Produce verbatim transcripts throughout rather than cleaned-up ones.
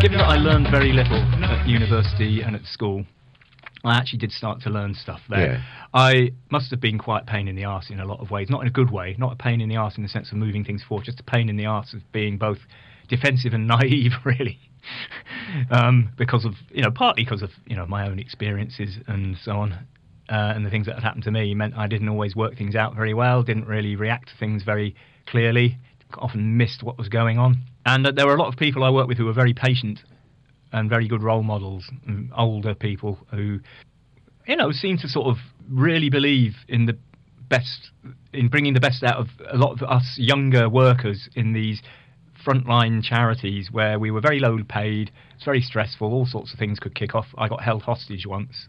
given that I learned very little at university and at school, I actually did start to learn stuff there. Yeah. I must have been quite a pain in the arse in a lot of ways, not in a good way, not a pain in the arse in the sense of moving things forward, just a pain in the arse of being both defensive and naive, really, um, because of, you know, partly because of, you know, my own experiences and so on, uh, and the things that had happened to me meant I didn't always work things out very well, didn't really react to things very clearly, often missed what was going on. And uh, there were a lot of people I worked with who were very patient and very good role models, and older people who, you know, seemed to sort of really believe in the best, in bringing the best out of a lot of us younger workers in these frontline charities where we were very low paid, it's very stressful, all sorts of things could kick off. I got held hostage once,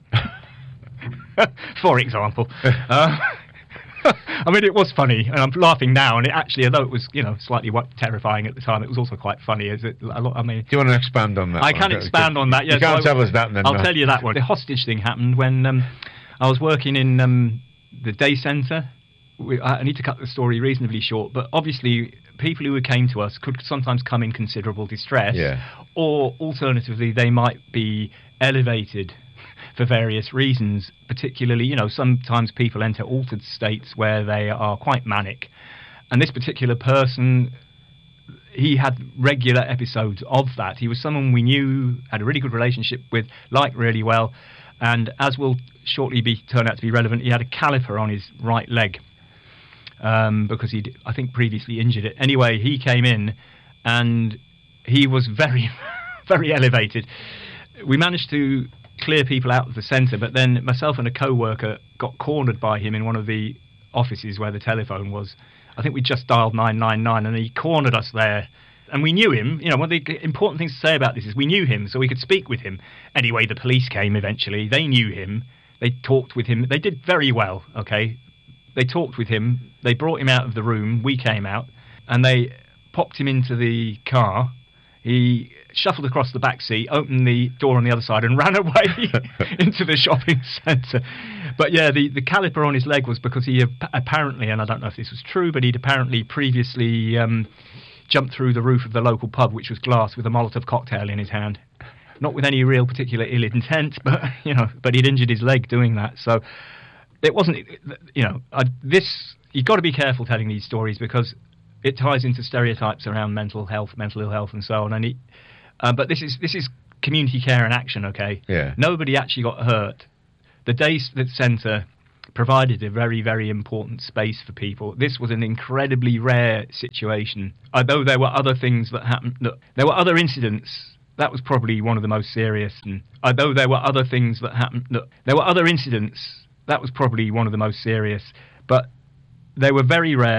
for example. Uh, I mean, it was funny, and I'm laughing now, and it actually, although it was, you know, slightly what, terrifying at the time, it was also quite funny. Is it? A lot, I mean, do you want to expand on that? I one? can expand on that. Yes, you can't so tell us that. Then I'll no. tell you that one. The hostage thing happened when um, I was working in um, the day centre. We, I need to cut the story reasonably short, but obviously, people who came to us could sometimes come in considerable distress, yeah. or alternatively, they might be elevated for various reasons, particularly, you know, sometimes people enter altered states where they are quite manic. And this particular person, he had regular episodes of that. He was someone we knew, had a really good relationship with, liked really well. And as will shortly be turn out to be relevant, he had a caliper on his right leg um, because he'd, I think, previously injured it. Anyway, he came in and he was very, very elevated. We managed to clear people out of the centre, but then myself and a co-worker got cornered by him in one of the offices where the telephone was. I think we just dialed nine nine nine and he cornered us there, and we knew him. You know, one of the important things to say about this is we knew him, so we could speak with him. Anyway, the police came eventually. They knew him. They talked with him. They did very well, okay? They talked with him. They brought him out of the room. We came out and they popped him into the car. He shuffled across the back seat, opened the door on the other side and ran away into the shopping centre. But yeah, the, the caliper on his leg was because he apparently, and I don't know if this was true, but he'd apparently previously um, jumped through the roof of the local pub, which was glass, with a Molotov cocktail in his hand. Not with any real particular ill intent, but, you know, but he'd injured his leg doing that. So it wasn't, you know, I, this, you've got to be careful telling these stories because it ties into stereotypes around mental health, mental ill health, and so on. And it, uh, but this is this is community care in action, okay? Yeah. Nobody actually got hurt. The day centre provided a very, very important space for people. This was an incredibly rare situation. Although there were other things that happened, look, there were other incidents. That was probably one of the most serious. And although there were other things that happened, look, there were other incidents. That was probably one of the most serious. But they were very rare.